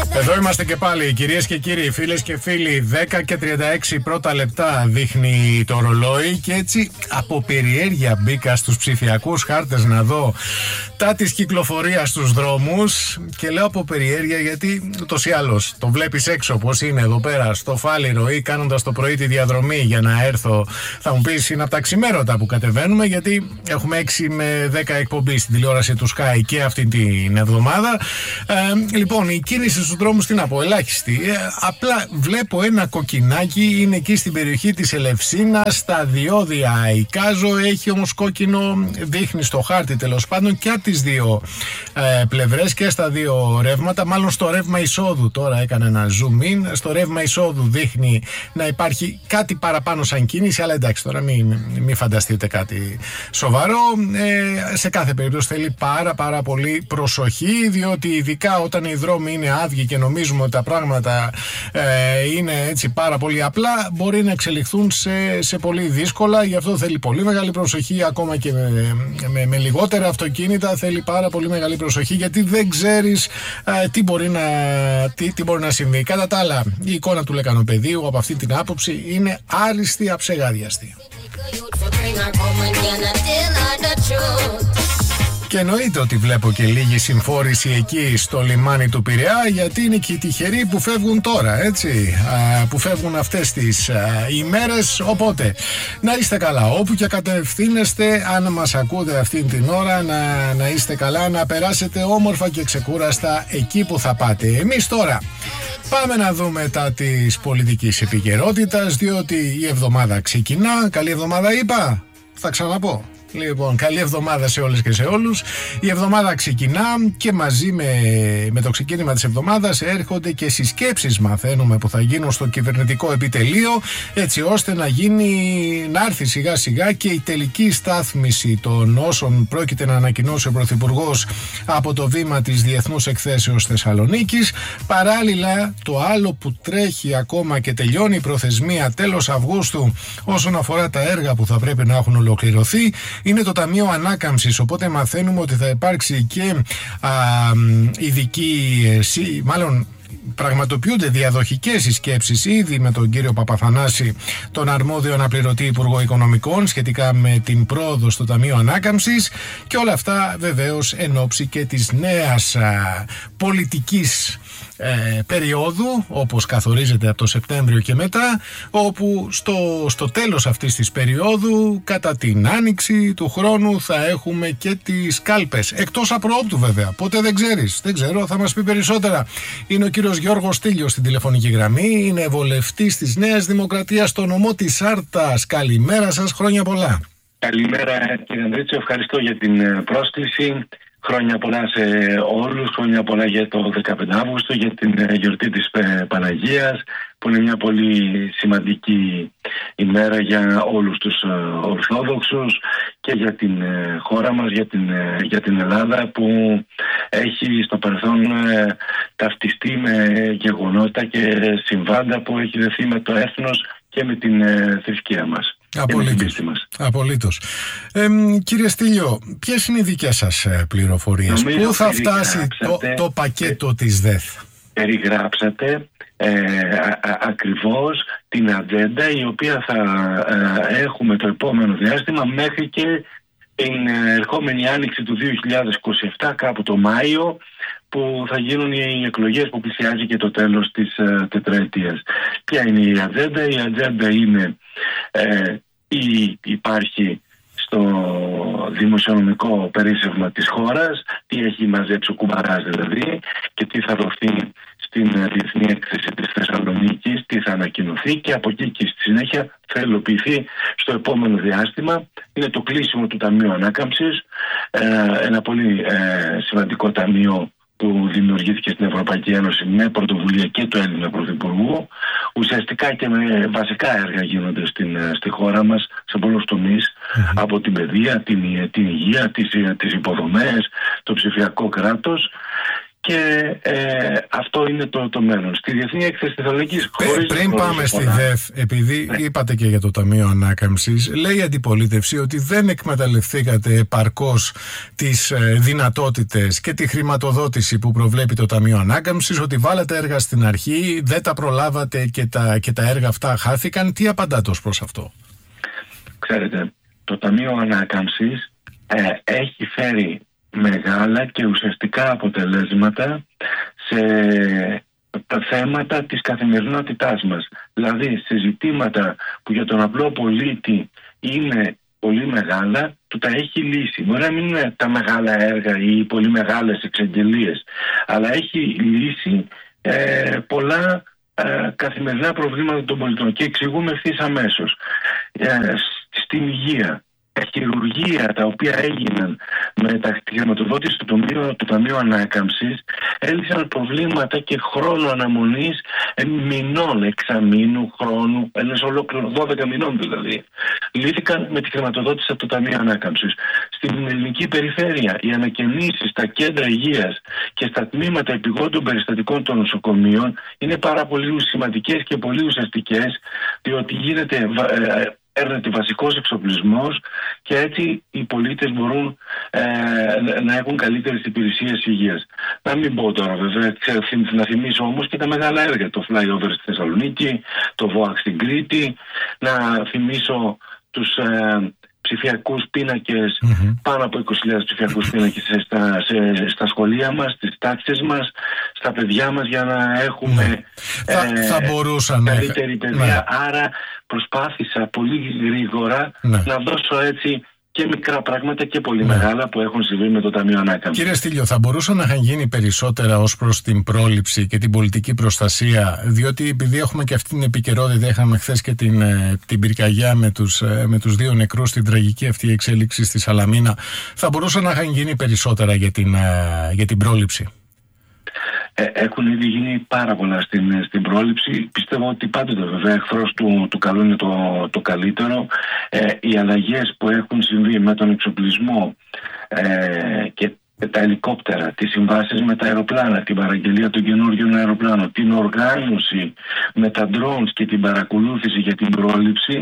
Εδώ είμαστε και πάλι, κυρίες και κύριοι, φίλες και φίλοι. 10 και 36 πρώτα λεπτά δείχνει το ρολόι και έτσι από περιέργεια μπήκα στους ψηφιακούς χάρτες να δω τα της κυκλοφορίας στους δρόμους και λέω από περιέργεια γιατί ούτως ή άλλως το βλέπεις έξω πως είναι εδώ πέρα στο Φάληρο ή κάνοντας το πρωί τη διαδρομή για να έρθω. Θα μου πεις είναι από τα ξημέρωτα που κατεβαίνουμε γιατί έχουμε 6 με 10 εκπομπή στην τηλεόραση του Sky και αυτή την εβδομάδα. Λοιπόν, η κίνηση στους δρόμους τι να πω, ελάχιστη. Απλά βλέπω ένα κοκκινάκι, είναι εκεί στην περιοχή της Ελευσίνας, στα διόδια εικάζω, έχει όμως κόκκινο, δείχνει στο χάρτη τέλος πάντων και από τις δύο πλευρές και στα δύο ρεύματα, μάλλον στο ρεύμα εισόδου τώρα έκανε ένα zoom in, στο ρεύμα εισόδου δείχνει να υπάρχει κάτι παραπάνω σαν κίνηση, αλλά εντάξει τώρα μην φανταστείτε κάτι σοβαρό. Σε κάθε περίπτωση θέλει πάρα πολύ προσοχή, διότι ειδικά όταν οι δρόμοι είναι άδειοι και νομίζουμε ότι τα πράγματα είναι έτσι πάρα πολύ απλά, μπορεί να εξελιχθούν σε πολύ δύσκολα. Γι' αυτό θέλει πολύ μεγάλη προσοχή, ακόμα και με λιγότερα αυτοκίνητα θέλει πάρα πολύ μεγάλη προσοχή, γιατί δεν ξέρεις τι μπορεί να συμβεί. Κατά τα άλλα, η εικόνα του λεκανοπεδίου από αυτή την άποψη είναι άριστη, αψεγάδιαστη. Και εννοείται ότι βλέπω και λίγη συμφόρηση εκεί στο λιμάνι του Πειραιά, γιατί είναι και οι τυχεροί που φεύγουν τώρα, έτσι, που φεύγουν αυτές τις ημέρες. Οπότε να είστε καλά όπου και κατευθύνεστε, αν μας ακούτε αυτήν την ώρα, να είστε καλά, να περάσετε όμορφα και ξεκούραστα εκεί που θα πάτε. Εμείς τώρα πάμε να δούμε τα της πολιτικής επικαιρότητας, διότι η εβδομάδα ξεκινά. Καλή εβδομάδα είπα, θα ξαναπώ. Λοιπόν, καλή εβδομάδα σε όλες και σε όλους. Η εβδομάδα ξεκινά και μαζί με το ξεκίνημα της εβδομάδας έρχονται και συσκέψεις, μαθαίνουμε, που θα γίνουν στο κυβερνητικό επιτελείο, έτσι ώστε να έρθει σιγά σιγά και η τελική στάθμιση των όσων πρόκειται να ανακοινώσει ο Πρωθυπουργός από το βήμα της Διεθνούς Εκθέσεως Θεσσαλονίκης. Παράλληλα, το άλλο που τρέχει ακόμα και τελειώνει η προθεσμία τέλος Αυγούστου όσον αφορά τα έργα που θα πρέπει να έχουν ολοκληρωθεί είναι το Ταμείο Ανάκαμψης, οπότε μαθαίνουμε ότι θα υπάρξει και μάλλον πραγματοποιούνται διαδοχικές συσκέψεις ήδη με τον κύριο Παπαθανάση, τον αρμόδιο αναπληρωτή Υπουργό Οικονομικών, σχετικά με την πρόοδο στο Ταμείο Ανάκαμψης, και όλα αυτά βεβαίως εν ώψη και της νέας πολιτικής περίοδου, όπως καθορίζεται από το Σεπτέμβριο και μετά, όπου στο τέλος αυτής της περίοδου, κατά την άνοιξη του χρόνου, θα έχουμε και τις κάλπες, εκτός απροόπτου βέβαια, πότε δεν ξέρω, θα μας πει περισσότερα. Είναι ο κύριος Γιώργος Στήλιος στην τηλεφωνική γραμμή, είναι βουλευτής της Νέας Δημοκρατίας στο νομό της Άρτας. Καλημέρα σας, χρόνια πολλά. Καλημέρα κύριε Ανδρίτσο, ευχαριστώ για την πρόσκληση. Χρόνια πολλά σε όλους, χρόνια πολλά για το 15 Αύγουστο, για την γιορτή της Παναγίας, που είναι μια πολύ σημαντική ημέρα για όλους τους Ορθόδοξους και για την χώρα μας, για την Ελλάδα, που έχει στο παρελθόν ταυτιστεί με γεγονότα και συμβάντα που έχει δεθεί με το έθνος και με την θρησκεία μας. Απολύτως. Κύριε Στήλιο, ποιες είναι οι δικές σας πληροφορίες? Πού θα φτάσει το πακέτο της ΔΕΘ? Περιγράψατε ακριβώς την ατζέντα η οποία θα έχουμε το επόμενο διάστημα μέχρι και την ερχόμενη άνοιξη του 2027, κάπου το Μάιο, που θα γίνουν οι εκλογές, που πλησιάζει και το τέλος της τετραετίας. Ποια είναι η ατζέντα? Η ατζέντα είναι υπάρχει στο δημοσιονομικό περίσσευμα της χώρας, τι έχει μαζέψει ο Κουμπαράς δηλαδή, και τι θα δοθεί στην Διεθνή Έκθεση της Θεσσαλονίκης, τι θα ανακοινωθεί, και από εκεί και στη συνέχεια θα υλοποιηθεί στο επόμενο διάστημα. Είναι το κλείσιμο του Ταμείου Ανάκαμψης, ένα πολύ σημαντικό ταμείο που δημιουργήθηκε στην Ευρωπαϊκή Ένωση με πρωτοβουλία και του Έλληνα Πρωθυπουργού. Ουσιαστικά και με βασικά έργα γίνονται στη χώρα μας σε πολλούς τομείς, από την παιδεία, την υγεία, τις υποδομές, το ψηφιακό κράτος. και αυτό είναι το μέλλον. Στη Διεθνή Έκθεση Θεσσαλονίκης, πριν πάμε στη ΔΕΘ, επειδή είπατε και για το Ταμείο Ανάκαμψης, λέει η αντιπολίτευση ότι δεν εκμεταλλευθήκατε επαρκώς τις δυνατότητες και τη χρηματοδότηση που προβλέπει το Ταμείο Ανάκαμψης, ότι βάλατε έργα στην αρχή, δεν τα προλάβατε και τα έργα αυτά χάθηκαν. Τι απαντάτε ως προς αυτό? Ξέρετε, το Ταμείο Ανάκαμψης έχει φέρει μεγάλα και ουσιαστικά αποτελέσματα σε τα θέματα της καθημερινότητάς μας. Δηλαδή σε ζητήματα που για τον απλό πολίτη είναι πολύ μεγάλα, του τα έχει λύσει. Μπορεί να μην είναι τα μεγάλα έργα ή πολύ μεγάλες εξαγγελίες, αλλά έχει λύσει πολλά καθημερινά προβλήματα των πολιτών, και εξηγούμε ευθύς αμέσως. Στην υγεία, τα χειρουργεία τα οποία έγιναν με τη χρηματοδότηση του Ταμείου Ανάκαμψης έλυσαν προβλήματα και χρόνο αναμονής μηνών, εξαμήνου, χρόνου, ένας ολόκληρο 12 μηνών δηλαδή. Λύθηκαν με τη χρηματοδότηση από το Ταμείο Ανάκαμψης. Στην ελληνική περιφέρεια οι ανακαινήσεις στα κέντρα υγείας και στα τμήματα επιγόντων περιστατικών των νοσοκομείων είναι πάρα πολύ σημαντικές και πολύ ουσιαστικές, διότι έρνεται βασικός εξοπλισμός και έτσι οι πολίτες μπορούν να έχουν καλύτερες υπηρεσίες υγείας. Να μην πω τώρα βέβαια, να θυμίσω όμως και τα μεγάλα έργα, το flyover στη Θεσσαλονίκη, το ΒΟΑΚ στην Κρήτη, να θυμίσω τους ψηφιακούς πίνακες, πάνω από 20.000 ψηφιακούς πίνακες στα σχολεία μας, στις τάξεις μας, στα παιδιά μας, για να έχουμε καλύτερη παιδεία. Άρα προσπάθησα πολύ γρήγορα να δώσω έτσι και μικρά πράγματα και πολύ μεγάλα που έχουν συμβεί με το Ταμείο Ανάκαμψης. Κύριε Στήλιο, θα μπορούσαν να είχαν γίνει περισσότερα ως προς την πρόληψη και την πολιτική προστασία, διότι επειδή έχουμε και αυτή την επικαιρότητα, είχαμε χθες και την πυρκαγιά με τους 2 νεκρούς, την τραγική αυτή εξέλιξη στη Σαλαμίνα, θα μπορούσαν να είχαν γίνει περισσότερα για την πρόληψη? Έχουν ήδη γίνει πάρα πολλά στην πρόληψη. Πιστεύω ότι πάντοτε βέβαια εχθρός του καλού είναι το καλύτερο. Οι αλλαγές που έχουν συμβεί με τον εξοπλισμό και τα ελικόπτερα, τις συμβάσεις με τα αεροπλάνα, την παραγγελία των καινούριων αεροπλάνων, την οργάνωση με τα drones και την παρακολούθηση για την πρόληψη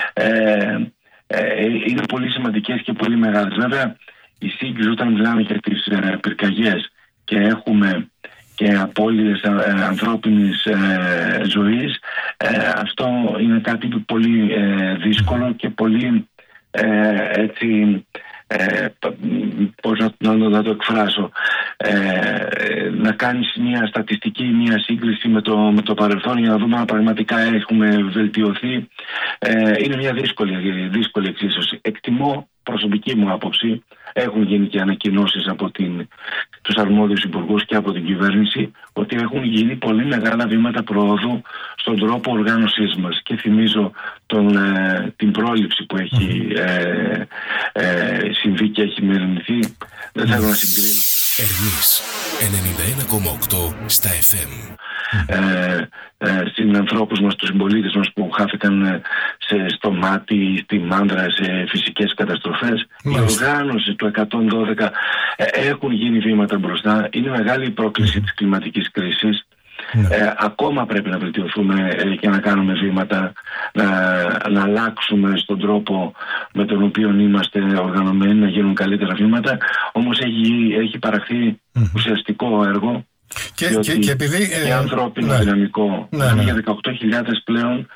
είναι πολύ σημαντικές και πολύ μεγάλες. Βέβαια η σύγκριση όταν μιλάμε για τις πυρκαγιές και έχουμε και απώλειες ανθρώπινης ζωής, αυτό είναι κάτι πολύ δύσκολο και πολύ έτσι, πώς να το εκφράσω, να κάνεις μια στατιστική, μια σύγκριση με το παρελθόν για να δούμε αν πραγματικά έχουμε βελτιωθεί, είναι μια δύσκολη εξίσωση. Εκτιμώ, προσωπική μου άποψη, έχουν γίνει και ανακοινώσεις από τους αρμόδιους υπουργούς και από την κυβέρνηση, ότι έχουν γίνει πολύ μεγάλα βήματα προόδου στον τρόπο οργάνωσής μας. Και θυμίζω την πρόληψη που έχει συμβεί και έχει μεριμνηθεί. Δεν θέλω να συγκρίνω. Ερμής 91,8 στα FM. Συνανθρώπους μας, τους συμπολίτες μας που χάθηκαν στο Μάτι, στη Μάνδρα, σε φυσικές καταστροφές. Η οργάνωση του 112, έχουν γίνει βήματα μπροστά. Είναι μεγάλη η πρόκληση της κλιματικής κρίσης. Ακόμα πρέπει να βελτιωθούμε και να κάνουμε βήματα, να αλλάξουμε στον τρόπο με τον οποίο είμαστε οργανωμένοι, να γίνουν καλύτερα βήματα. Όμως έχει παραχθεί ουσιαστικό έργο. Και επειδή ανθρώπινο δυναμικό. Για 18.000 πλέον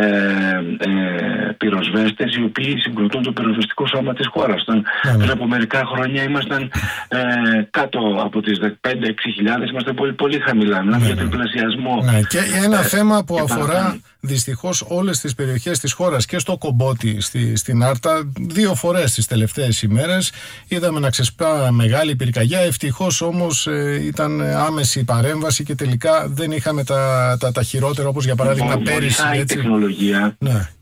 πυροσβέστες, οι οποίοι συγκροτούν το πυροσβεστικό σώμα της χώρας. Πριν από μερικά χρόνια ήμασταν κάτω από τις 5-6.000, ήμασταν πολύ, πολύ χαμηλά. Για τριπλασιασμό. Και ένα θέμα που αφορά δυστυχώς όλες τις περιοχές της χώρας, και στο Κομπότι, στην Άρτα, 2 φορές τις τελευταίες ημέρες είδαμε να ξεσπά μεγάλη πυρκαγιά. Ευτυχώς όμως ήταν άμεση παρέμβαση και τελικά δεν είχαμε τα χειρότερα, όπως για παράδειγμα πέρυσι. Η τεχνολογία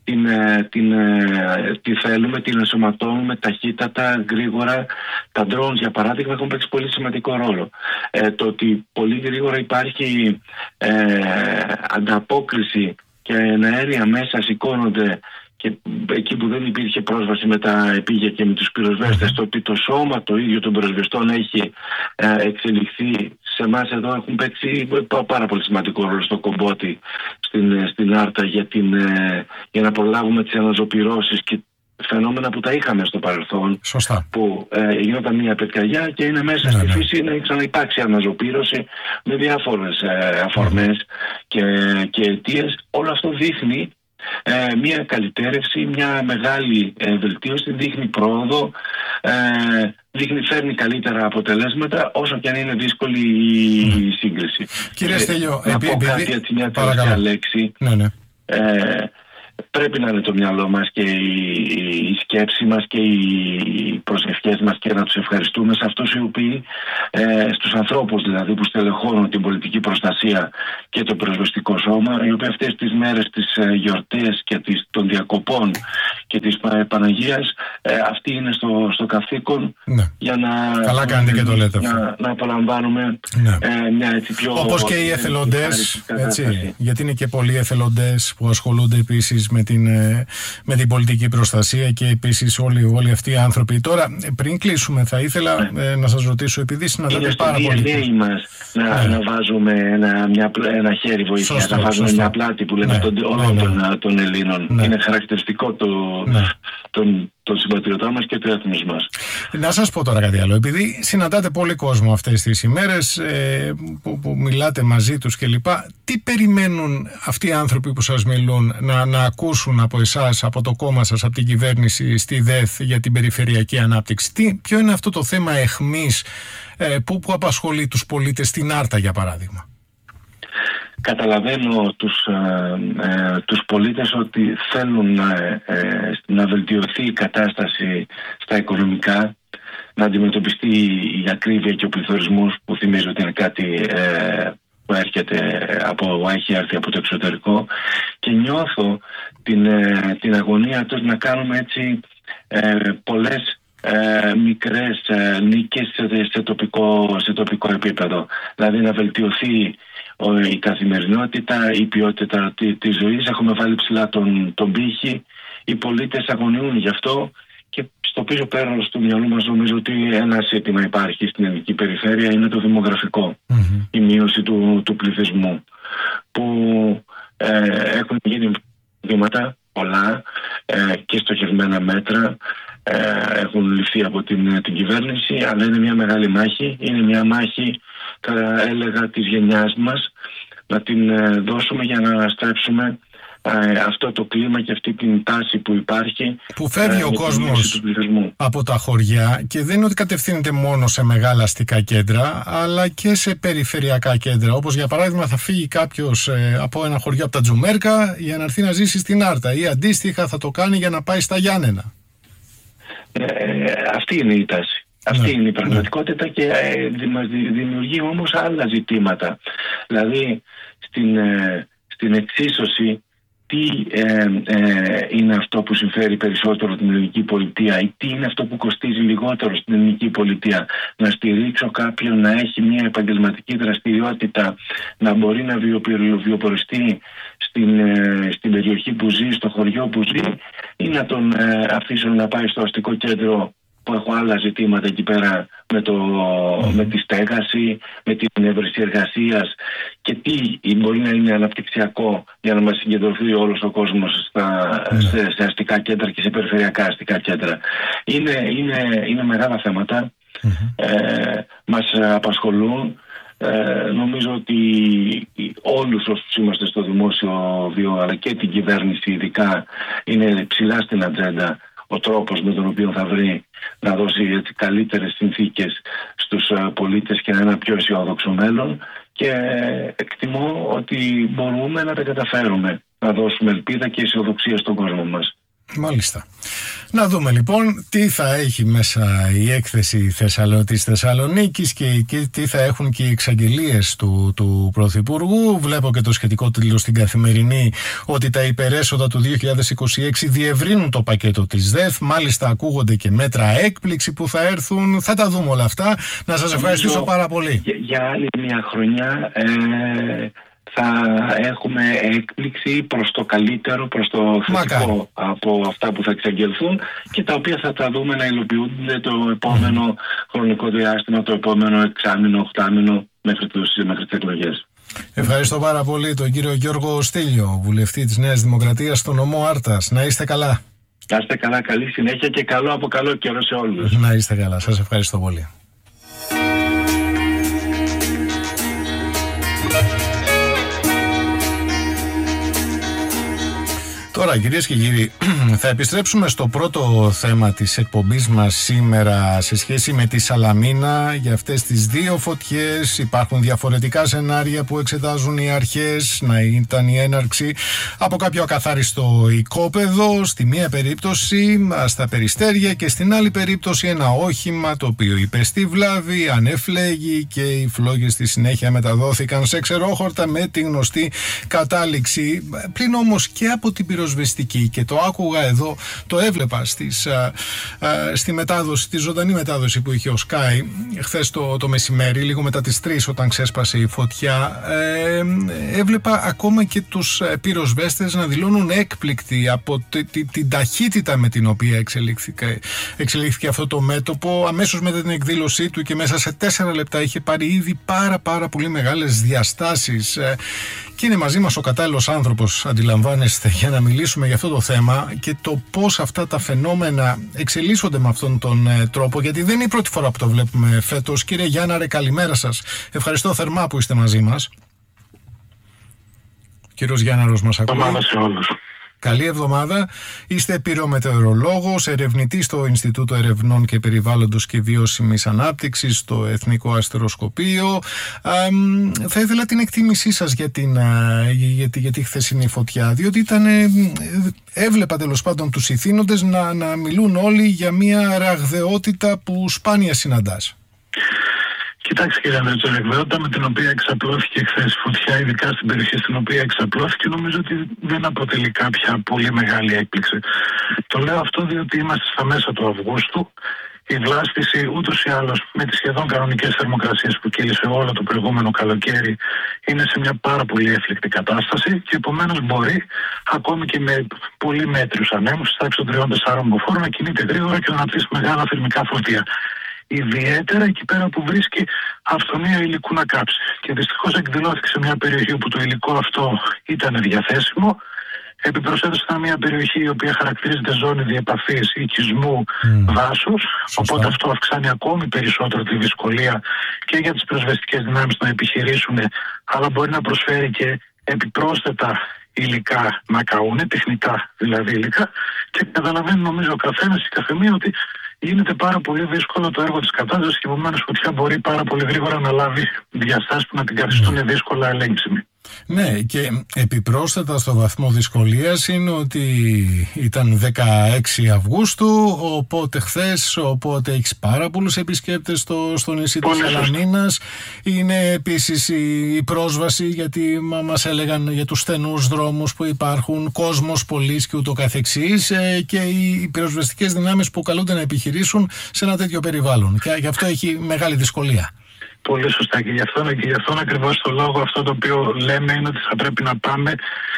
τη θέλουμε, την ενσωματώνουμε ταχύτατα, γρήγορα. Τα drones για παράδειγμα έχουν παίξει πολύ σημαντικό ρόλο. Το ότι πολύ γρήγορα υπάρχει ανταπόκριση και αέρια μέσα σηκώνονται και εκεί που δεν υπήρχε πρόσβαση με τα επίγεια και με τους πυροσβέστες, το ότι το σώμα το ίδιο των πυροσβεστών έχει εξελιχθεί. Σε εμάς εδώ έχουν παίξει πάρα πολύ σημαντικό ρόλο στο Κομπότι, στην Άρτα, για να προλάβουμε τις αναζωπυρώσεις και φαινόμενα που τα είχαμε στο παρελθόν. Σωστά. Που γινόταν μια πετκαγιά και είναι μέσα στη φύση να ξαναυπάρξει αναζωπήρωση με διάφορες αφορμές και αιτίες. Όλο αυτό δείχνει μια καλυτέρευση, μια μεγάλη βελτίωση, δείχνει πρόοδο, φέρνει καλύτερα αποτελέσματα, όσο και αν είναι δύσκολη η σύγκριση. Κύριε Στέλιο, να πω κάτι έτσι, μια τελευταία λέξη. Πρέπει να είναι το μυαλό μας και η σκέψη μας και οι προσευχές μας και να τους ευχαριστούμε σε αυτούς οι οποίοι, στους ανθρώπους δηλαδή που στελεχώνουν την πολιτική προστασία και το πυροσβεστικό σώμα, οι οποίοι αυτές τις μέρες, τις γιορτές και των διακοπών και της Παναγίας, αυτοί είναι στο καθήκον για να, καλά κάνετε και το λέτε να απολαμβάνουμε μια έτσι πιο... Όπως και οι εθελοντές, έτσι, γιατί είναι και πολλοί εθελοντές που ασχολούνται επίσης με την πολιτική προστασία και επίσης όλοι αυτοί οι άνθρωποι. Τώρα, πριν κλείσουμε, θα ήθελα να σας ρωτήσω, επειδή συναντάτε πάρα πολύ... Είναι στο DNA μας να βάζουμε ένα χέρι βοήθεια, να βάζουμε μια πλάτη που λέμε όλων των Ελλήνων. Είναι χαρακτηριστικό των συμπατριωτών μας και του έθνους μας. Να σας πω τώρα κάτι άλλο. Επειδή συναντάτε πολύ κόσμο αυτές τις ημέρες, που μιλάτε μαζί τους κλπ. Τι περιμένουν αυτοί οι άνθρωποι που σας μιλούν να ακούσουν από εσάς, από το κόμμα σας, από την κυβέρνηση στη ΔΕΘ για την περιφερειακή ανάπτυξη? Ποιο είναι αυτό το θέμα εχμής που απασχολεί τους πολίτες στην Άρτα, για παράδειγμα? Καταλαβαίνω τους πολίτες ότι θέλουν να βελτιωθεί η κατάσταση στα οικονομικά, να αντιμετωπιστεί η ακρίβεια και ο πληθωρισμός, που θυμίζω ότι είναι κάτι που έχει έρθει από το εξωτερικό, και νιώθω την αγωνία τους να κάνουμε έτσι πολλές μικρές νίκες σε τοπικό επίπεδο. Δηλαδή να βελτιωθεί η καθημερινότητα, η ποιότητα της ζωής. Έχουμε βάλει ψηλά τον πύχη. Οι πολίτες αγωνιούν γι' αυτό, και στο πίσω πέρας του μυαλού μας νομίζω ότι ένα ζήτημα υπάρχει στην ελληνική περιφέρεια, είναι το δημογραφικό. Η μείωση του πληθυσμού, που έχουν γίνει βήματα πολλά και στοχευμένα μέτρα έχουν ληφθεί από την κυβέρνηση, αλλά είναι μια μεγάλη μάχη. Είναι μια μάχη, θα έλεγα, της γενιάς μας, να την δώσουμε για να στρέψουμε αυτό το κλίμα και αυτή την τάση που υπάρχει, που φεύγει ο κόσμος από τα χωριά, και δεν είναι ότι κατευθύνεται μόνο σε μεγάλα αστικά κέντρα, αλλά και σε περιφερειακά κέντρα, όπως για παράδειγμα θα φύγει κάποιος από ένα χωριό, από τα Τζουμέρκα, για να έρθει να ζήσει στην Άρτα, ή αντίστοιχα θα το κάνει για να πάει στα Γιάννενα. Αυτή είναι η τάση. Αυτή είναι η πραγματικότητα, και μας δημιουργεί όμως άλλα ζητήματα. Δηλαδή στην εξίσωση, τι είναι αυτό που συμφέρει περισσότερο την ελληνική πολιτεία, ή τι είναι αυτό που κοστίζει λιγότερο στην ελληνική πολιτεία? Να στηρίξω κάποιον να έχει μια επαγγελματική δραστηριότητα, να μπορεί να βιοποριστεί στην περιοχή που ζει, στο χωριό που ζει, ή να τον αφήσω να πάει στο αστικό κέντρο, που έχω άλλα ζητήματα εκεί πέρα με τη στέγαση, με την έβρεση εργασίας, και τι μπορεί να είναι αναπτυξιακό για να μας συγκεντρωθεί όλος ο κόσμος σε αστικά κέντρα και σε περιφερειακά αστικά κέντρα. Είναι μεγάλα θέματα, μας απασχολούν. Νομίζω ότι όλους όσους είμαστε στο δημόσιο βίο, αλλά και την κυβέρνηση ειδικά, είναι ψηλά στην ατζέντα ο τρόπος με τον οποίο θα βρει να δώσει έτσι καλύτερες συνθήκες στους πολίτες και ένα πιο αισιόδοξο μέλλον, και εκτιμώ ότι μπορούμε να τα καταφέρουμε, να δώσουμε ελπίδα και αισιοδοξία στον κόσμο μας. Μάλιστα. Να δούμε λοιπόν τι θα έχει μέσα η έκθεση της Θεσσαλονίκης και τι θα έχουν και οι εξαγγελίες του Πρωθυπουργού. Βλέπω και το σχετικό τίτλο στην Καθημερινή, ότι τα υπερέσοδα του 2026 διευρύνουν το πακέτο της ΔΕΘ. Μάλιστα ακούγονται και μέτρα έκπληξη που θα έρθουν. Θα τα δούμε όλα αυτά. Να σας ευχαριστήσω πάρα πολύ. Για άλλη μια χρονιά θα έχουμε έκπληξη προς το καλύτερο, προς το θετικό από αυτά που θα εξαγγελθούν και τα οποία θα τα δούμε να υλοποιούνται το επόμενο χρονικό διάστημα, το επόμενο εξάμηνο, οχτάμηνο μέχρι τις εκλογές. Ευχαριστώ πάρα πολύ τον κύριο Γιώργο Στήλιο, βουλευτή της Νέας Δημοκρατίας στο νομό Άρτας. Να είστε καλά. Να είστε καλά, καλή συνέχεια και καλό από καλό καιρό σε όλους. Να είστε καλά, σας ευχαριστώ πολύ. Τώρα, κυρίες και κύριοι, θα επιστρέψουμε στο πρώτο θέμα της εκπομπής μας σήμερα σε σχέση με τη Σαλαμίνα. Για αυτές τις δύο φωτιές υπάρχουν διαφορετικά σενάρια που εξετάζουν οι αρχές. Να ήταν η έναρξη από κάποιο ακαθάριστο οικόπεδο, στη μία περίπτωση στα Περιστέρια και στην άλλη περίπτωση ένα όχημα το οποίο υπέστη βλάβη, ανέφλεγη και οι φλόγες στη συνέχεια μεταδόθηκαν σε ξερόχορτα με τη γνωστή κατάληξη. Πλην όμως και από την πυροσβεστική, και το άκουγα εδώ, το έβλεπα στη μετάδοση, τη ζωντανή μετάδοση που είχε ο Sky χθες το μεσημέρι, λίγο μετά τις 3 όταν ξέσπασε η φωτιά, έβλεπα ακόμα και τους πυροσβέστες να δηλώνουν έκπληκτοι από την ταχύτητα με την οποία εξελίχθηκε αυτό το μέτωπο. Αμέσως μετά την εκδήλωσή του και μέσα σε 4 λεπτά είχε πάρει ήδη πάρα πολύ μεγάλες διαστάσεις. Και είναι μαζί μας ο κατάλληλος άνθρωπος, αντιλαμβάνεστε, για να μιλήσουμε για αυτό το θέμα και το πώς αυτά τα φαινόμενα εξελίσσονται με αυτόν τον τρόπο, γιατί δεν είναι η πρώτη φορά που το βλέπουμε φέτος. Κύριε Γιάνναρε, καλημέρα σας. Ευχαριστώ θερμά που είστε μαζί μας. Κύριος Γιάνναρος μας ακούει. Εβδομάδα σε όλους. Καλή εβδομάδα. Είστε πυρομετεωρολόγος, ερευνητής στο Ινστιτούτο Ερευνών και Περιβάλλοντος και Βιώσιμης Ανάπτυξης στο Εθνικό Αστεροσκοπείο. Θα ήθελα την εκτίμησή σας για τη χθεσινή φωτιά, διότι έβλεπα τέλος πάντων τους ηθήνοντες να μιλούν όλοι για μια ραγδαιότητα που σπάνια συναντάς. Κοιτάξτε, κύριε Ανδρέα, η ραγδαιότητα με την οποία εξαπλώθηκε χθες η φωτιά, ειδικά στην περιοχή στην οποία εξαπλώθηκε, νομίζω ότι δεν αποτελεί κάποια πολύ μεγάλη έκπληξη. Το λέω αυτό διότι είμαστε στα μέσα του Αυγούστου. Η βλάστηση ούτως ή άλλως με τις σχεδόν κανονικές θερμοκρασίες που κύλησε όλο το προηγούμενο καλοκαίρι είναι σε μια πάρα πολύ εύληκτη κατάσταση και επομένως μπορεί ακόμη και με πολύ μέτριους ανέμους, στα 3-4 μποφόρ, να κινείται γρήγορα και να αναπτύσσει μεγάλα θερμικά φορτία. Ιδιαίτερα εκεί πέρα που βρίσκει αυθονία υλικού να κάψει. Και δυστυχώς εκδηλώθηκε σε μια περιοχή όπου το υλικό αυτό ήταν διαθέσιμο. Επιπροσθέτως ήταν μια περιοχή η οποία χαρακτηρίζεται ζώνη διεπαφής οικισμού δάσους. Οπότε αυτό αυξάνει ακόμη περισσότερο τη δυσκολία και για τις πυροσβεστικές δυνάμεις να επιχειρήσουν, αλλά μπορεί να προσφέρει και επιπρόσθετα υλικά να καούν, τεχνικά δηλαδή υλικά. Και καταλαβαίνει νομίζω ο καθένας ή καθεμία ότι γίνεται πάρα πολύ δύσκολο το έργο της κατάστασης και επομένως η φωτιά μπορεί πάρα πολύ γρήγορα να λάβει διαστάσεις που να την καθιστούν δύσκολα ελέγξιμη. Ναι, και επιπρόσθετα στο βαθμό δυσκολίας είναι ότι ήταν 16 Αυγούστου, οπότε χθες, οπότε έχεις πάρα πολλούς επισκέπτες στο νησί της Σαλαμίνας. Είναι επίσης η πρόσβαση, γιατί μας έλεγαν για τους στενούς δρόμους που υπάρχουν, κόσμος πολλής και ούτω καθεξής, και οι πυροσβεστικές δυνάμεις που καλούνται να επιχειρήσουν σε ένα τέτοιο περιβάλλον. Και γι' αυτό έχει μεγάλη δυσκολία. Πολύ σωστά, και γι' αυτόν ακριβώς το λόγο αυτό το οποίο λέμε είναι ότι θα πρέπει να πάμε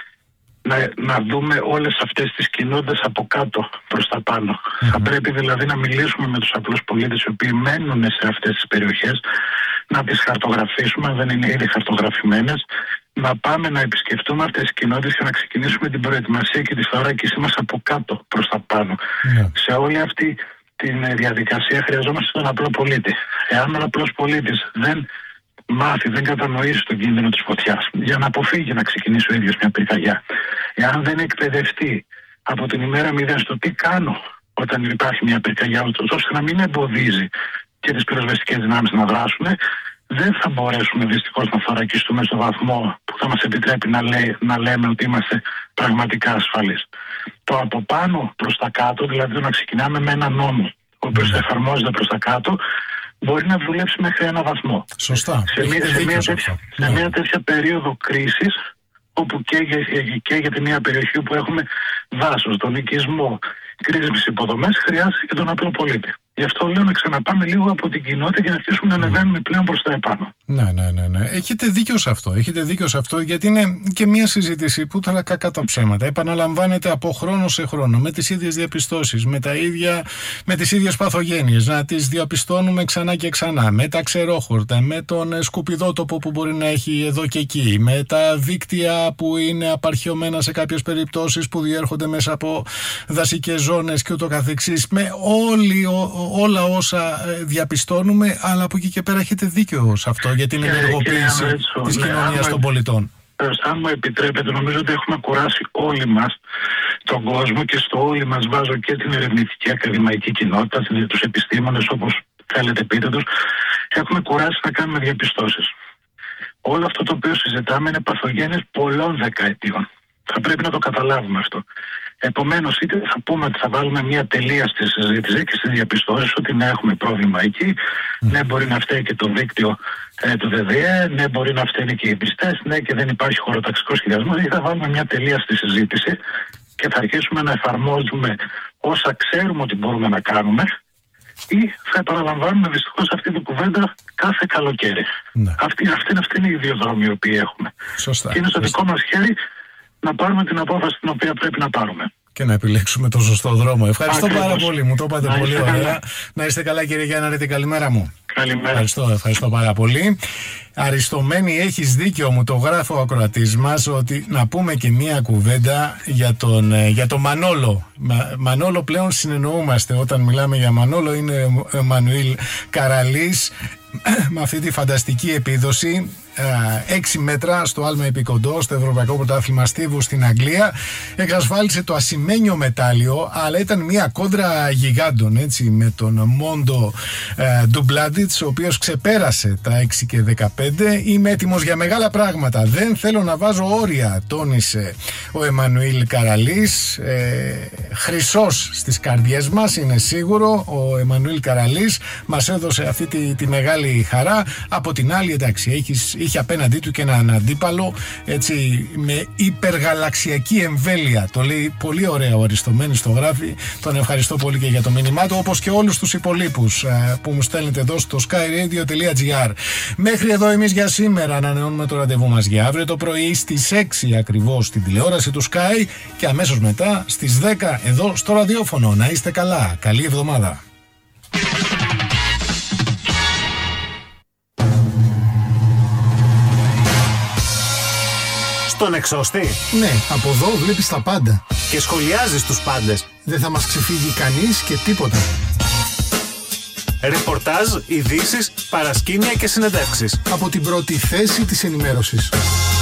να δούμε όλες αυτές τις κοινότητες από κάτω προς τα πάνω. Θα πρέπει δηλαδή να μιλήσουμε με τους απλούς πολίτες οι οποίοι μένουν σε αυτές τις περιοχές, να τις χαρτογραφήσουμε αν δεν είναι ήδη χαρτογραφημένες, να πάμε να επισκεφτούμε αυτές τις κοινότητες και να ξεκινήσουμε την προετοιμασία και τη θωράκισή μας από κάτω προς τα πάνω. Σε όλη αυτή την διαδικασία χρειαζόμαστε τον απλό πολίτη. Εάν ο απλός πολίτης δεν μάθει, δεν κατανοήσει τον κίνδυνο της φωτιάς για να αποφύγει να ξεκινήσει ο ίδιος μια πυρκαγιά, εάν δεν εκπαιδευτεί από την ημέρα 0 στο τι κάνω όταν υπάρχει μια πυρκαγιά, ώστε να μην εμποδίζει και τις πυροσβεστικές δυνάμεις να δράσουν, δεν θα μπορέσουμε δυστυχώς να θωρακιστούμε στο βαθμό που θα μας επιτρέπει να λέμε ότι είμαστε πραγματικά ασφαλείς. Το από πάνω προς τα κάτω, δηλαδή το να ξεκινάμε με ένα νόμο ο οποίος θα εφαρμόζεται προς τα κάτω, μπορεί να δουλέψει μέχρι ένα βαθμό. Σωστά. Σε μια τέτοια περίοδο κρίσης, όπου καίγεται μια περιοχή που έχουμε δάσος, τον οικισμό, κρίσιμες υποδομές, χρειάζεται και τον απλό πολίτη. Γι' αυτό λέω να ξαναπάμε λίγο από την κοινότητα και να αρχίσουμε να ανεβαίνουμε πλέον προς τα επάνω. Ναι. Έχετε δίκιο σε αυτό, γιατί είναι και μια συζήτηση που τώρα κακά τα ψέματα επαναλαμβάνεται από χρόνο σε χρόνο, με τις ίδιες διαπιστώσεις, με τις ίδιες παθογένειες, να τις διαπιστώνουμε ξανά και ξανά, με τα ξερόχορτα, με τον σκουπιδότοπο που μπορεί να έχει εδώ και εκεί, με τα δίκτυα που είναι απαρχιωμένα σε κάποιες περιπτώσεις που διέρχονται μέσα από δασικές ζώνες και ούτω καθεξής, με όλα όσα διαπιστώνουμε, αλλά από εκεί και πέρα έχετε δίκιο σε αυτό για την ενεργοποίηση της κοινωνίας των πολιτών. Αν μου επιτρέπετε, νομίζω ότι έχουμε κουράσει όλοι μας τον κόσμο, και στο όλοι μας βάζω και την ερευνητική ακαδημαϊκή κοινότητα, τους επιστήμονες, όπως θέλετε πείτε τους. Έχουμε κουράσει να κάνουμε διαπιστώσεις. Όλο αυτό το οποίο συζητάμε είναι παθογένειες πολλών δεκαετιών. Θα πρέπει να το καταλάβουμε αυτό. Επομένως, είτε θα πούμε ότι θα βάλουμε μια τελεία στη συζήτηση και στις διαπιστώσεις ότι ναι, έχουμε πρόβλημα εκεί, ναι, μπορεί να φταίει και το δίκτυο του ΔΔΕ, ναι, μπορεί να φταίνει και οι πιστές, ναι, και δεν υπάρχει χωροταξικός σχεδιασμός, ή θα βάλουμε μια τελεία στη συζήτηση και θα αρχίσουμε να εφαρμόζουμε όσα ξέρουμε ότι μπορούμε να κάνουμε, ή θα επαναλαμβάνουμε δυστυχώς αυτή την κουβέντα κάθε καλοκαίρι. Ναι. Αυτή είναι η ιδιοδρόμη οι οποίοι έχουμε. Σωστά. Και είναι στο δικό μας χέρι να πάρουμε την απόφαση την οποία πρέπει να πάρουμε. Και να επιλέξουμε το σωστό δρόμο. Ευχαριστώ πάρα πολύ. Μου το είπατε πολύ ωραία. Να είστε καλά, κύριε Γιάνναρη, την καλημέρα μου. Καλημέρα. Ευχαριστώ πάρα πολύ. Αριστομένη, έχεις δίκιο, μου το γράφει ο ακροατής μας, ότι να πούμε και μία κουβέντα για τον Μανόλο. Μανόλο πλέον συνεννοούμαστε. Όταν μιλάμε για Μανόλο είναι ο Εμμανουήλ Καραλής, με αυτή τη φανταστική επίδοση, 6 μέτρα στο άλμα επικοντό στο Ευρωπαϊκό Πρωτάθλημα Στίβου στην Αγγλία. Εξασφάλισε το ασημένιο μετάλλιο, αλλά ήταν μια κόντρα γιγάντων, έτσι, με τον Μόντο Ντουμπλάντιτς, ο οποίος ξεπέρασε τα 6 και 15. Είμαι έτοιμος για μεγάλα πράγματα. Δεν θέλω να βάζω όρια, τόνισε ο Εμμανουήλ Καραλής. Χρυσός στις καρδιές μας, είναι σίγουρο. Ο Εμμανουήλ Καραλής μας έδωσε αυτή τη μεγάλη χαρά. Από την άλλη, εντάξει, είχε απέναντί του και έναν αντίπαλο, έτσι, με υπεργαλαξιακή εμβέλεια. Το λέει πολύ ωραία ο Αριστομένης, το γράφει. Τον ευχαριστώ πολύ και για το μήνυμά του, όπως και όλους τους υπολείπους που μου στέλνετε εδώ στο skyradio.gr. Μέχρι εδώ εμείς για σήμερα. Ανανεώνουμε το ραντεβού μας για αύριο το πρωί στις 6 ακριβώς στην τηλεόραση του Sky και αμέσως μετά στις 10 εδώ στο ραδιόφωνο. Να είστε καλά. Καλή εβδομάδα. Τον εξώστη. Ναι, από εδώ βλέπεις τα πάντα. Και σχολιάζεις τους πάντες. Δεν θα μας ξεφύγει κανείς και τίποτα. Ρεπορτάζ, ειδήσεις, παρασκήνια και συνεντεύξεις. Από την πρώτη θέση της ενημέρωσης.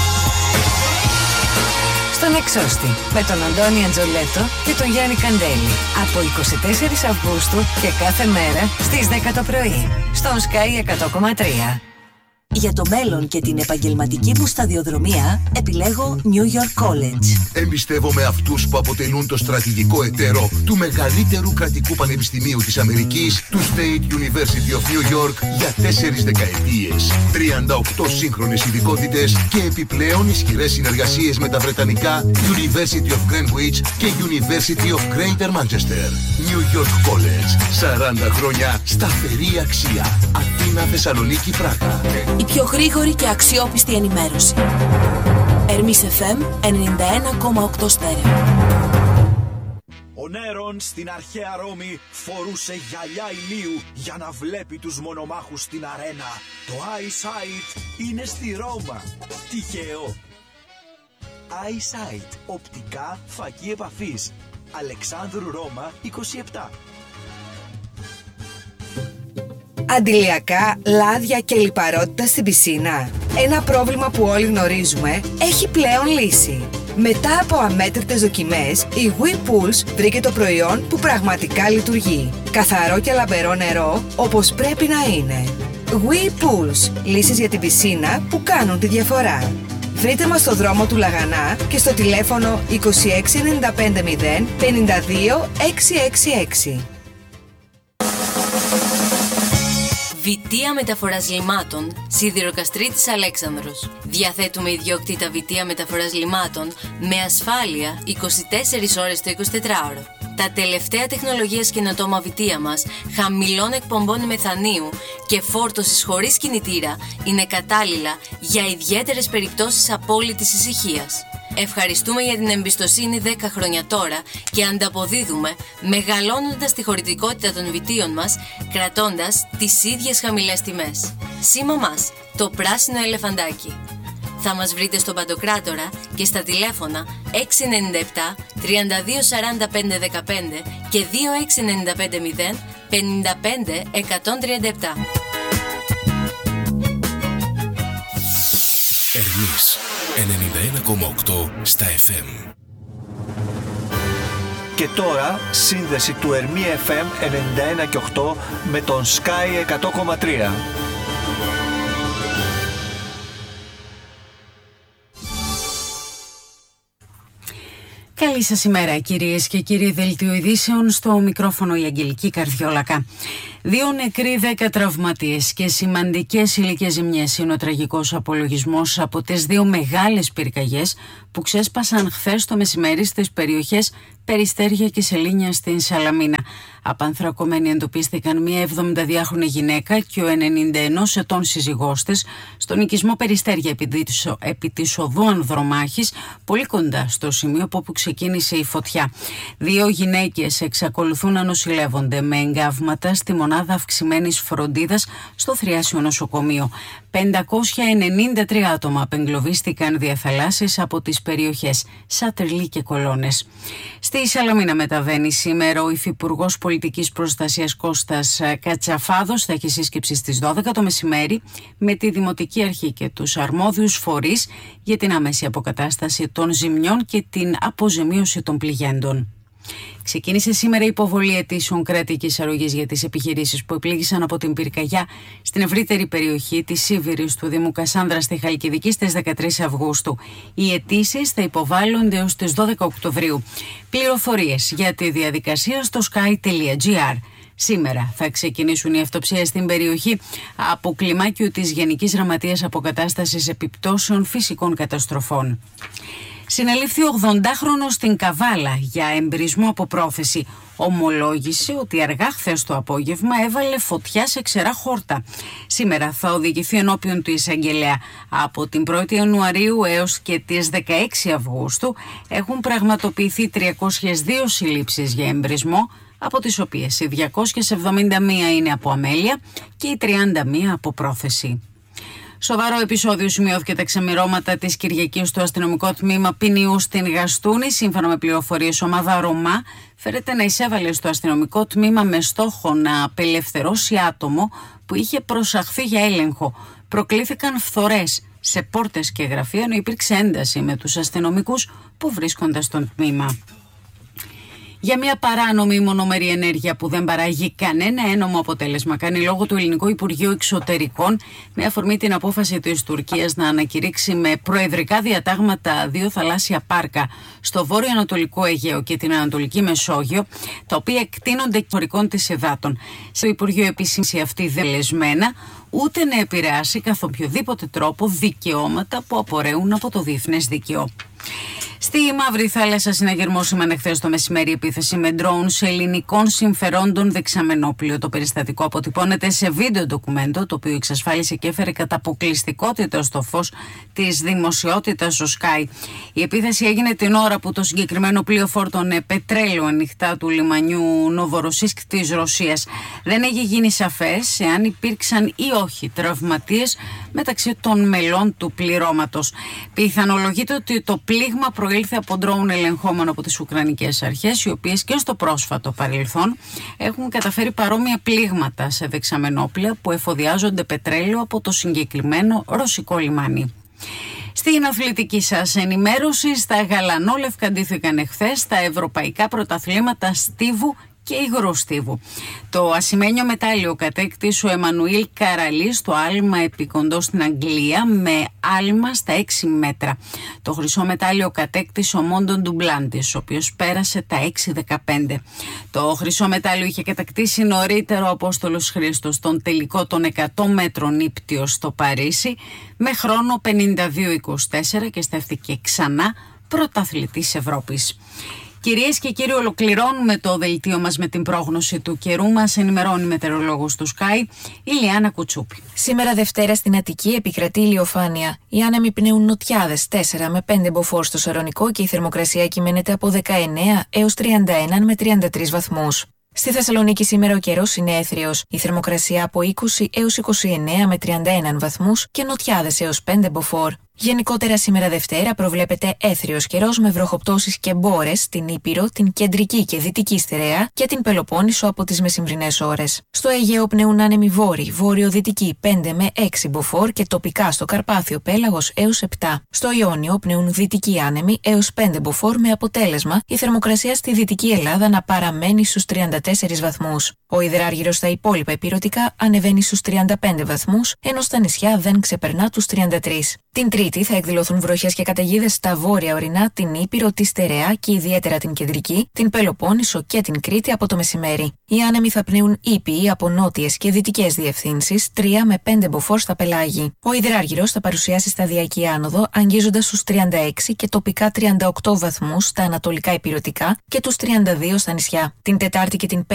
Στον εξώστη, με τον Αντώνη Αντζολέτο και τον Γιάννη Καντέλη. Από 24 Αυγούστου και κάθε μέρα στις 10 το πρωί. Στον Sky 100,3. Για το μέλλον και την επαγγελματική μου σταδιοδρομία επιλέγω New York College. Εμπιστεύομαι αυτούς που αποτελούν το στρατηγικό εταίρο του μεγαλύτερου κρατικού πανεπιστημίου της Αμερικής, του State University of New York, για 4 δεκαετίες. 38 σύγχρονες ειδικότητες και επιπλέον ισχυρές συνεργασίες με τα βρετανικά University of Greenwich και University of Greater Manchester. New York College. 40 χρόνια σταθερή αξία. Αθήνα, Θεσσαλονίκη, Πράγα. Η πιο γρήγορη και αξιόπιστη ενημέρωση. Ερμής FM 91,8 στέρεο. Ο Νέρον στην αρχαία Ρώμη φορούσε γυαλιά ηλίου για να βλέπει τους μονομάχους στην αρένα. Το Eyesight είναι στη Ρώμα. Τυχαίο. Eyesight. Οπτικά φακή επαφής. Αλεξάνδρου Ρώμα 27. Αντιλιακά, λάδια και λιπαρότητα στην πισίνα. Ένα πρόβλημα που όλοι γνωρίζουμε έχει πλέον λύση. Μετά από αμέτρητες δοκιμές, η WePulse βρήκε το προϊόν που πραγματικά λειτουργεί. Καθαρό και λαμπερό νερό, όπως πρέπει να είναι. WePulse, λύσεις για την πισίνα που κάνουν τη διαφορά. Βρείτε μας στο δρόμο του Λαγανά και στο τηλέφωνο 26950 52 666. Βιτία Μεταφοράς Λιμάτων, Σιδηροκαστρίτης Αλέξανδρος. Διαθέτουμε ιδιόκτητα βιτία μεταφοράς λιμάτων με ασφάλεια 24 ώρες το 24ωρο. Τα τελευταία τεχνολογίας καινοτόμα βιτία μας, χαμηλών εκπομπών μεθανίου και φόρτωσης χωρίς κινητήρα είναι κατάλληλα για ιδιαίτερες περιπτώσεις απόλυτης ησυχίας. Ευχαριστούμε για την εμπιστοσύνη 10 χρόνια τώρα και ανταποδίδουμε μεγαλώνοντας τη χωρητικότητα των βιτίων μας, κρατώντας τις ίδιες χαμηλές τιμές. Σήμα μας, το πράσινο ελεφαντάκι. Θα μας βρείτε στον Παντοκράτορα και στα τηλέφωνα 697 32 45 15 και 2695 0 55 137. Ερμής 91,8 στα FM. Και τώρα σύνδεση του Ερμή FM 91 και 8 με τον Sky 100,3. Καλή σας ημέρα κυρίες και κύριοι. Δελτίο ειδήσεων, στο μικρόφωνο η Αγγελική Καρδιόλακα. 2 νεκροί, 10 τραυματίες και σημαντικές υλικές ζημιές είναι ο τραγικός απολογισμός από τις 2 μεγάλες πυρκαγιές που ξέσπασαν χθες το μεσημέρι στις περιοχές Περιστέρια και Σελήνια στην Σαλαμίνα. Απανθρακωμένοι εντοπίστηκαν μια 72χρονη γυναίκα και ο 91 ετών σύζυγός της στον οικισμό Περιστέρια επί της οδού Ανδρομάχης, πολύ κοντά στο σημείο από όπου ξεκίνησε η φωτιά. 2 γυναίκες εξακολουθούν να νοσηλεύονται με εγκάβματα στη μονάδα αυξημένης φροντίδας στο Θριάσιο νοσοκομείο. 593 άτομα απεγκλωβίστηκαν διαθαλάσσης από τις περιοχές Σάτερλι και Κολώνες. Στη Σαλαμίνα μεταβαίνει σήμερα ο Υφυπουργός Πολιτικής Προστασίας Κώστας Κατσαφάδος. Θα έχει σύσκεψη στις 12 το μεσημέρι με τη Δημοτική Αρχή και τους αρμόδιους φορείς για την άμεση αποκατάσταση των ζημιών και την αποζημίωση των πληγέντων. Ξεκίνησε σήμερα η υποβολή αιτήσεων κρατικής αρρωγής για τις επιχειρήσεις που επλήγησαν από την πυρκαγιά στην ευρύτερη περιοχή της Σίβηρης του Δήμου Κασάνδρα στη Χαλκιδική στις 13 Αυγούστου. Οι αιτήσεις θα υποβάλλονται έως τις 12 Οκτωβρίου. Πληροφορίες για τη διαδικασία στο sky.gr. Σήμερα θα ξεκινήσουν οι αυτοψίες στην περιοχή από κλιμάκιο της Γενικής Γραμματείας Αποκατάστασης Επιπτώσεων Φυσικών Καταστροφών. Συνελήφθη 80χρονος στην Καβάλα για εμπρισμό από πρόθεση. Ομολόγησε ότι αργά χθες το απόγευμα έβαλε φωτιά σε ξερά χόρτα. Σήμερα θα οδηγηθεί ενώπιον του εισαγγελέα. Από την 1η Ιανουαρίου έως και τις 16 Αυγούστου έχουν πραγματοποιηθεί 302 συλλήψεις για εμπρισμό, από τις οποίες οι 271 είναι από αμέλεια και οι 31 από πρόθεση. Σοβαρό επεισόδιο σημειώθηκε τα ξεμυρώματα της Κυριακής στο αστυνομικό τμήμα Ποινιού στην Γαστούνη. Σύμφωνα με πληροφορίες, ομάδα Ρωμά φέρεται να εισέβαλε στο αστυνομικό τμήμα με στόχο να απελευθερώσει άτομο που είχε προσαχθεί για έλεγχο. Προκλήθηκαν φθορές σε πόρτες και γραφεία, ενώ υπήρξε ένταση με τους αστυνομικούς που βρίσκονταν στο τμήμα. Για μια παράνομη μονομερή ενέργεια που δεν παράγει κανένα ένομο αποτέλεσμα, κάνει λόγο το Ελληνικό Υπουργείο Εξωτερικών με αφορμή την απόφαση της Τουρκίας να ανακηρύξει με προεδρικά διατάγματα 2 θαλάσσια πάρκα στο βόρειο-ανατολικό Αιγαίο και την Ανατολική Μεσόγειο, τα οποία εκτείνονται χωρικών της υδάτων. Στο Υπουργείο επισήμησε αυτή δελεσμένα ούτε να επηρεάσει καθ' οποιοδήποτε τρόπο δικαιώματα που απορρέουν από το διεθνές δίκαιο. Στη Μαύρη Θάλασσα συναγερμόσημαν χθες το μεσημέρι επίθεση με ντρόουν σε ελληνικών συμφερόντων δεξαμενόπλιο. Το περιστατικό αποτυπώνεται σε βίντεο ντοκουμέντο, το οποίο εξασφάλισε και έφερε κατά αποκλειστικότητα στο φως της δημοσιότητας στο Sky. Η επίθεση έγινε την ώρα που το συγκεκριμένο πλοίο φόρτωνε πετρέλαιο ανοιχτά του λιμανιού Νοβοροσίσκ της Ρωσίας. Δεν έχει γίνει σαφές εάν υπήρξαν ή όχι τραυματίες μεταξύ των μελών του πληρώματος. Πιθανολογείται ότι το πλήγμα προήλθε από ντρόουν ελεγχόμενο από τις Ουκρανικές αρχές, οι οποίες και στο πρόσφατο παρελθόν έχουν καταφέρει παρόμοια πλήγματα σε δεξαμενόπλια που εφοδιάζονται πετρέλαιο από το συγκεκριμένο ρωσικό λιμάνι. Στην αθλητική σας ενημέρωση, στα γαλανόλευκα ντύθηκαν εχθές τα ευρωπαϊκά πρωταθλήματα στίβου και υγρού στίβου. Το ασημένιο μετάλλιο κατέκτησε ο Εμμανουήλ Καραλή στο άλμα επικοντό στην Αγγλία με άλμα στα 6 μέτρα. Το χρυσό μετάλλιο κατέκτησε ο Μόντον Ντουμπλάντης, ο οποίος πέρασε τα 6,15. Το χρυσό μετάλλιο είχε κατακτήσει νωρίτερα ο Απόστολος Χρήστος στον τελικό των 100 μέτρων ύπτιος στο Παρίσι με χρόνο 52-24 και στέφθηκε ξανά πρωταθλητής Ευρώπης. Κυρίες και κύριοι, ολοκληρώνουμε το δελτίο μας με την πρόγνωση του καιρού. Μας ενημερώνει η μετεωρολόγος του Sky, η Λιάννα Κουτσούπη. Σήμερα Δευτέρα στην Αττική επικρατεί ηλιοφάνεια. Οι άνεμοι πνέουν νοτιάδες 4 με 5 μποφόρ στο Σαρονικό και η θερμοκρασία κυμαίνεται από 19 έως 31 με 33 βαθμούς. Στη Θεσσαλονίκη σήμερα ο καιρός είναι έθριος. Η θερμοκρασία από 20 έως 29 με 31 βαθμούς και νοτιάδες έως 5 μποφόρ. Γενικότερα σήμερα Δευτέρα προβλέπεται έθριος καιρός με βροχοπτώσεις και μπόρες στην Ήπειρο, την κεντρική και δυτική στερεά και την Πελοπόννησο από τις μεσημβρινές ώρες. Στο Αιγαίο πνέουν άνεμοι βόρειοι, βόρειο-δυτικοί 5 με 6 μποφόρ και τοπικά στο Καρπάθιο πέλαγος έως 7. Στο Ιόνιο πνέουν δυτικοί άνεμοι έως 5 μποφόρ με αποτέλεσμα η θερμοκρασία στη Δυτική Ελλάδα να παραμένει στους 34 βαθμούς. Ο υδράργυρος στα υπόλοιπα ηπειρωτικά ανεβαίνει στους 35 βαθμούς, ενώ στα νησιά δεν ξεπερνά τους 33. Την Τρίτη θα εκδηλωθούν βροχές και καταιγίδες στα βόρεια ορεινά, την Ήπειρο, τη Στερεά και ιδιαίτερα την Κεντρική, την Πελοπόννησο και την Κρήτη από το μεσημέρι. Οι άνεμοι θα πνέουν ήπιοι από νότιες και δυτικές διευθύνσεις, 3 με 5 μποφόρ στα πελάγη. Ο υδράργυρος θα παρουσιάσει σταδιακή άνοδο, αγγίζοντας στους 36 και τοπικά 38 βαθμούς στα ανατολικά ηπειρωτικά και τους 32 στα νησιά. Την Τετάρτη και την